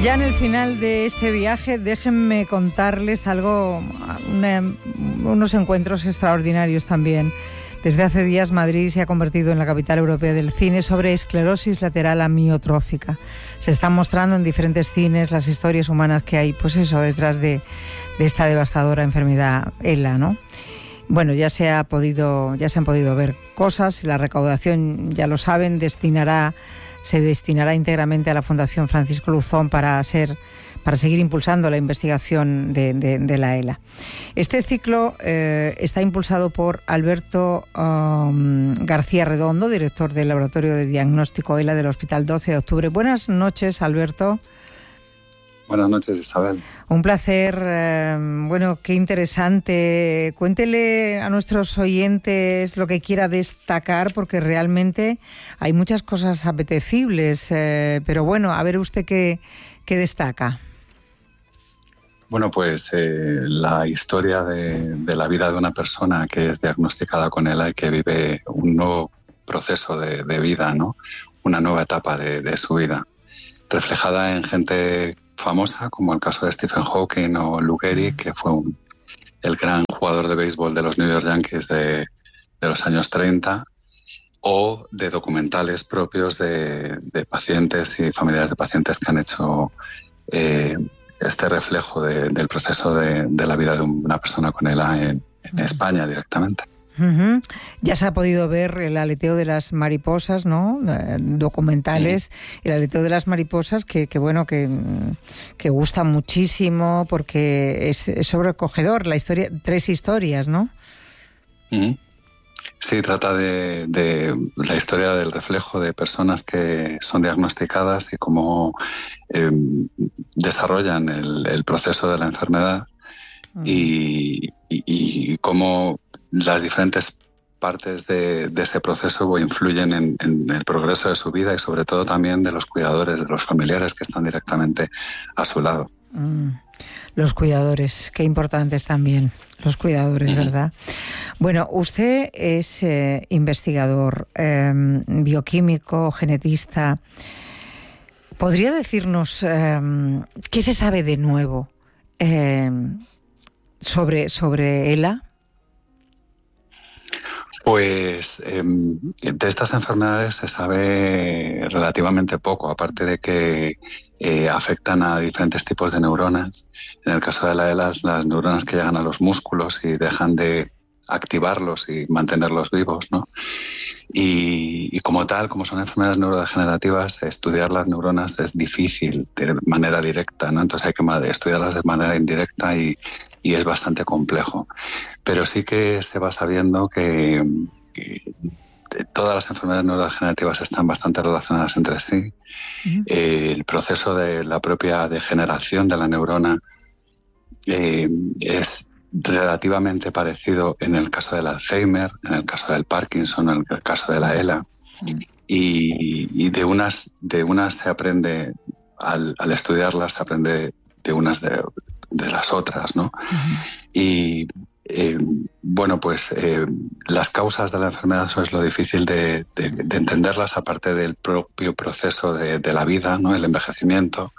Ya en el final de este viaje, déjenme contarles algo, unos encuentros extraordinarios también. Desde hace días Madrid se ha convertido en la capital europea del cine sobre esclerosis lateral amiotrófica. Se están mostrando en diferentes cines las historias humanas que hay, pues eso, detrás de esta devastadora enfermedad ELA, ¿no? Bueno, ya se han podido ver cosas y la recaudación, ya lo saben, se destinará íntegramente a la Fundación Francisco Luzón para seguir impulsando la investigación de la ELA. Este ciclo está impulsado por Alberto García Redondo, director del Laboratorio de Diagnóstico ELA del Hospital 12 de Octubre. Buenas noches, Alberto. Buenas noches, Isabel. Un placer. Bueno, qué interesante. Cuéntele a nuestros oyentes lo que quiera destacar, porque realmente hay muchas cosas apetecibles. Pero bueno, a ver usted qué destaca. Bueno, pues la historia de la vida de una persona que es diagnosticada con ELA y que vive un nuevo proceso de vida, ¿no? Una nueva etapa de su vida, reflejada en gente famosa, como el caso de Stephen Hawking o Lou Gehrig, que fue el gran jugador de béisbol de los New York Yankees de los años 30, o de documentales propios de pacientes y familiares de pacientes que han hecho este reflejo del proceso de la vida de una persona con ELA en España directamente. Uh-huh. Ya se ha podido ver el aleteo de las mariposas, ¿no? Documentales, el aleteo de las mariposas que gusta muchísimo porque es sobrecogedor, la historia, 3 historias, ¿no? Uh-huh. Sí, trata de la historia del reflejo de personas que son diagnosticadas y cómo desarrollan el proceso de la enfermedad y cómo las diferentes partes de ese proceso influyen en el progreso de su vida y sobre todo también de los cuidadores, de los familiares que están directamente a su lado. Los cuidadores, qué importantes también, los cuidadores, ¿verdad? Bueno, usted es investigador, bioquímico, genetista. ¿Podría decirnos qué se sabe de nuevo sobre ELA? Pues de estas enfermedades se sabe relativamente poco, aparte de que afectan a diferentes tipos de neuronas. En el caso de la ELA, las neuronas que llegan a los músculos y dejan de activarlos y mantenerlos vivos, ¿no? Y como tal, como son enfermedades neurodegenerativas, estudiar las neuronas es difícil de manera directa, ¿no? Entonces hay que estudiarlas de manera indirecta y es bastante complejo. Pero sí que se va sabiendo que todas las enfermedades neurodegenerativas están bastante relacionadas entre sí. El proceso de la propia degeneración de la neurona es relativamente parecido en el caso del Alzheimer, en el caso del Parkinson, en el caso de la ELA. Y de unas se aprende, al estudiarlas, se aprende de unas de las otras, ¿no? Y bueno, pues las causas de la enfermedad, eso es lo difícil de entenderlas, aparte del propio proceso de la vida, ¿no? El envejecimiento.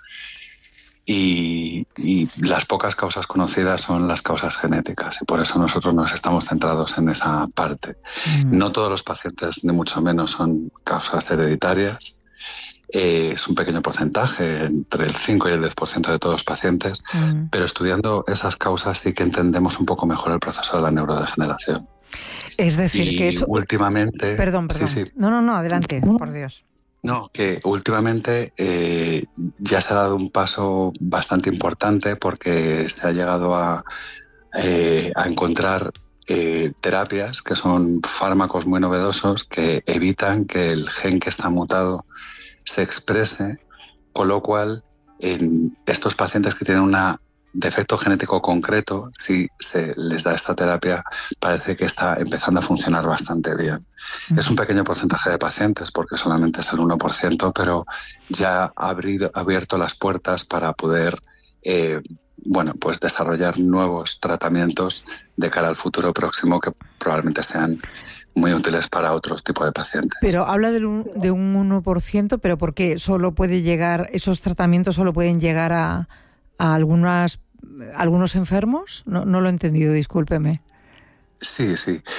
Y las pocas causas conocidas son las causas genéticas y por eso nosotros nos estamos centrados en esa parte. No todos los pacientes, ni mucho menos, son causas hereditarias. Es un pequeño porcentaje, entre el 5 y el 10% de todos los pacientes, pero estudiando esas causas sí que entendemos un poco mejor el proceso de la neurodegeneración. Es decir, que eso... últimamente... Perdón. Sí. No, adelante, por Dios. No, que últimamente ya se ha dado un paso bastante importante porque se ha llegado a encontrar terapias que son fármacos muy novedosos que evitan que el gen que está mutado se exprese, con lo cual en estos pacientes que tienen un defecto genético concreto, si se les da esta terapia, parece que está empezando a funcionar bastante bien. Es un pequeño porcentaje de pacientes, porque solamente es el 1%, pero ya ha abierto las puertas para poder pues desarrollar nuevos tratamientos de cara al futuro próximo que probablemente sean muy útiles para otros tipos de pacientes. Pero habla de un 1%, ¿pero por qué? ¿Esos tratamientos solo pueden llegar a algunos enfermos? No lo he entendido, discúlpeme. Sí.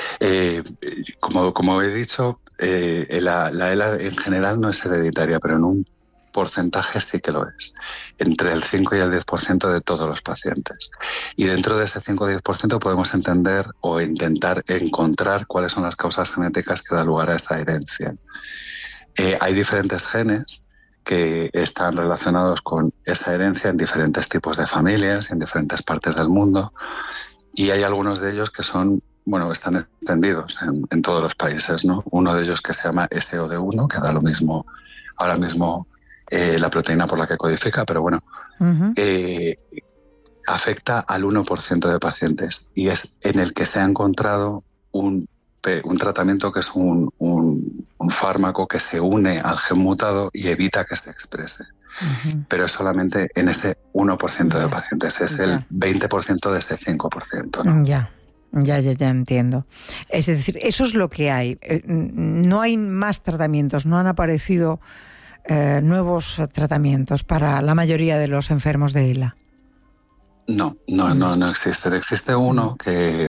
Como he dicho, la ELA en general no es hereditaria, pero en un porcentaje sí que lo es, entre el 5 y el 10% de todos los pacientes. Y dentro de ese 5 o 10% podemos entender o intentar encontrar cuáles son las causas genéticas que dan lugar a esa herencia. Hay diferentes genes que están relacionados con esa herencia en diferentes tipos de familias, en diferentes partes del mundo, y hay algunos de ellos que están extendidos en todos los países, ¿no? Uno de ellos que se llama SOD1, que da lo mismo ahora mismo la proteína por la que codifica, pero afecta al 1% de pacientes y es en el que se ha encontrado un tratamiento que es un fármaco que se une al gen mutado y evita que se exprese. Pero es solamente en ese 1% de pacientes, es el 20% de ese 5%, ¿no? Ya entiendo. Es decir, eso es lo que hay. No hay más tratamientos, no han aparecido nuevos tratamientos para la mayoría de los enfermos de ELA. No existe. Existe uno que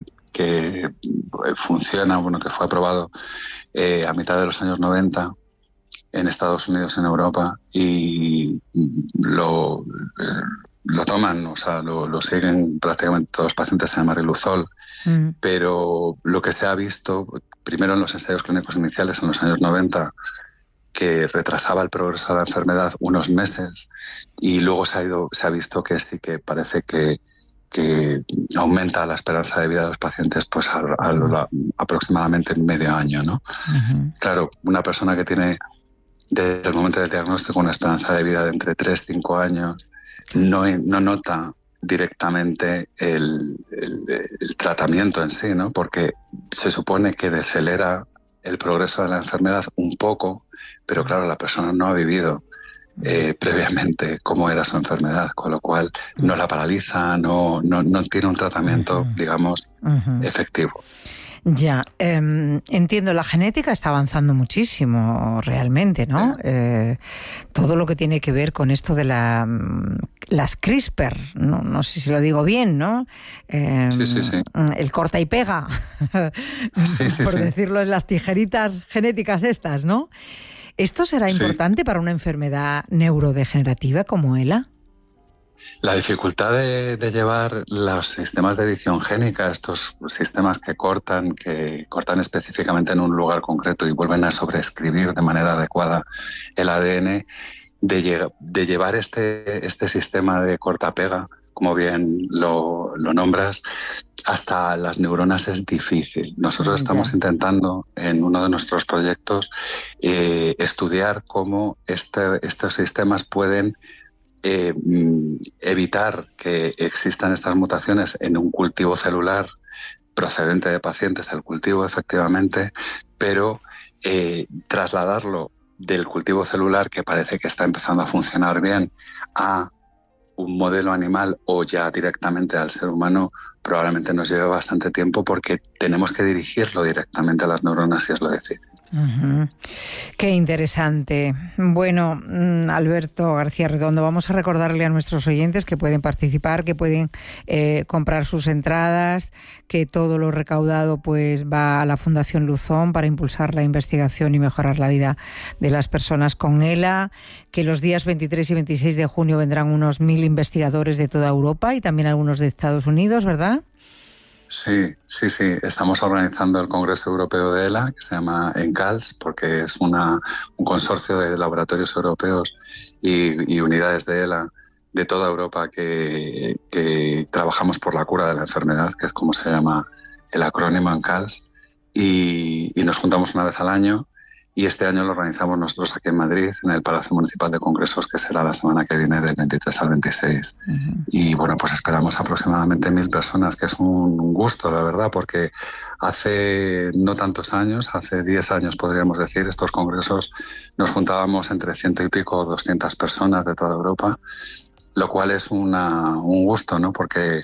funciona, que fue aprobado a mitad de los años 90 en Estados Unidos, en Europa, y lo toman, lo siguen prácticamente todos los pacientes, se llama Riluzol, pero lo que se ha visto, primero en los ensayos clínicos iniciales en los años 90, que retrasaba el progreso de la enfermedad unos meses, y luego se ha visto que sí que parece que aumenta la esperanza de vida de los pacientes pues aproximadamente medio año, ¿no? Claro, una persona que tiene desde el momento del diagnóstico una esperanza de vida de entre 3 y 5 años no nota directamente el tratamiento en sí, ¿no? Porque se supone que decelera el progreso de la enfermedad un poco, pero claro, la persona no ha vivido previamente cómo era su enfermedad, con lo cual no la paraliza, no tiene un tratamiento, digamos, efectivo. Ya, entiendo, la genética está avanzando muchísimo realmente, ¿no? Todo lo que tiene que ver con esto de las CRISPR, no sé si lo digo bien, ¿no? Sí. El corta y pega, por decirlo, en las tijeritas genéticas estas, ¿no? ¿Esto será importante para una enfermedad neurodegenerativa como ELA? La dificultad de llevar los sistemas de edición génica, estos sistemas que cortan específicamente en un lugar concreto y vuelven a sobreescribir de manera adecuada el ADN, de llevar este sistema de corta-pega, como bien lo nombras, hasta las neuronas es difícil. Nosotros estamos intentando en uno de nuestros proyectos estudiar cómo estos sistemas pueden evitar que existan estas mutaciones en un cultivo celular procedente de pacientes, el cultivo efectivamente, pero trasladarlo del cultivo celular, que parece que está empezando a funcionar bien, a un modelo animal o ya directamente al ser humano, probablemente nos lleve bastante tiempo porque tenemos que dirigirlo directamente a las neuronas y es lo difícil. Qué interesante. Bueno, Alberto García Redondo, vamos a recordarle a nuestros oyentes que pueden participar, que pueden comprar sus entradas, que todo lo recaudado pues va a la Fundación Luzón para impulsar la investigación y mejorar la vida de las personas con ELA, que los días 23 y 26 de junio vendrán unos 1.000 investigadores de toda Europa y también algunos de Estados Unidos, ¿verdad? Sí. Estamos organizando el Congreso Europeo de ELA, que se llama ENCALS, porque es un consorcio de laboratorios europeos y unidades de ELA de toda Europa que trabajamos por la cura de la enfermedad, que es como se llama el acrónimo ENCALS, y nos juntamos una vez al año. Y este año lo organizamos nosotros aquí en Madrid, en el Palacio Municipal de Congresos, que será la semana que viene del 23 al 26. Y bueno, pues esperamos aproximadamente 1.000 personas, que es un gusto, la verdad, porque hace no tantos años, hace 10 años podríamos decir, estos congresos nos juntábamos entre 100 y pico o 200 personas de toda Europa, lo cual es un gusto, ¿no? Porque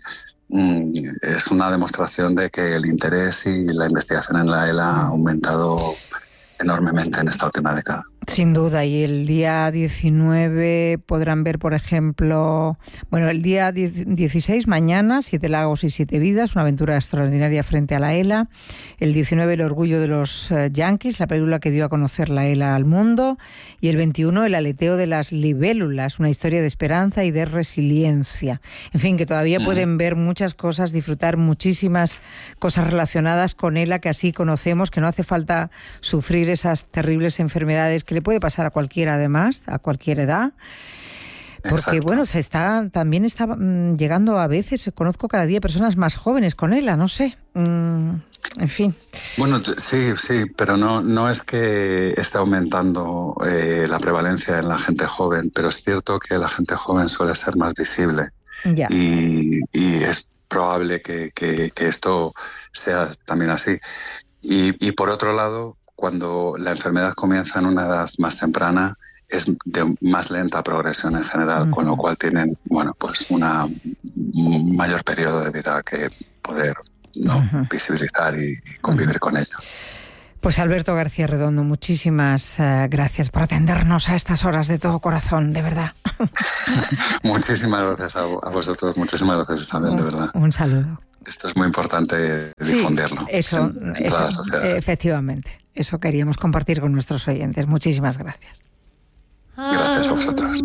es una demostración de que el interés y la investigación en la ELA ha aumentado enormemente en esta última década. Sin duda, y el día 19 podrán ver, por ejemplo, el día 16, mañana, 7 lagos y 7 vidas, una aventura extraordinaria frente a la ELA. El 19, El orgullo de los Yankees, la película que dio a conocer la ELA al mundo. Y el 21, El aleteo de las libélulas, una historia de esperanza y de resiliencia. En fin, que todavía pueden ver muchas cosas, disfrutar muchísimas cosas relacionadas con ELA que así conocemos, que no hace falta sufrir esas terribles enfermedades que le puede pasar a cualquiera, además, a cualquier edad. Porque, Exacto. también está llegando a veces, conozco cada día personas más jóvenes con ELA, no sé. En fin. Bueno, sí, pero no es que esté aumentando la prevalencia en la gente joven, pero es cierto que la gente joven suele ser más visible. Ya. Y es probable que esto sea también así. Y por otro lado, cuando la enfermedad comienza en una edad más temprana, es de más lenta progresión en general, con lo cual tienen, pues un mayor periodo de vida que poder visibilizar y convivir con ello. Pues Alberto García Redondo, muchísimas gracias por atendernos a estas horas de todo corazón, de verdad. Muchísimas gracias a vosotros, muchísimas gracias Isabel, de verdad. Un saludo. Esto es muy importante difundirlo. Eso, en toda la sociedad. Efectivamente, eso queríamos compartir con nuestros oyentes. Muchísimas gracias. Gracias a vosotros.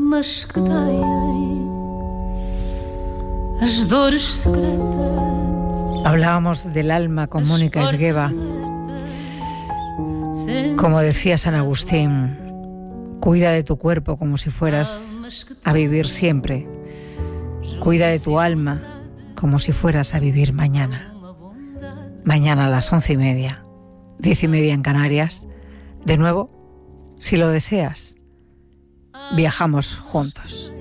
Hablábamos del alma con Mónica Esgueva. Como decía San Agustín, cuida de tu cuerpo como si fueras a vivir siempre. Cuida de tu alma como si fueras a vivir mañana. Mañana a las 11:30, 10:30 en Canarias. De nuevo, si lo deseas, viajamos juntos.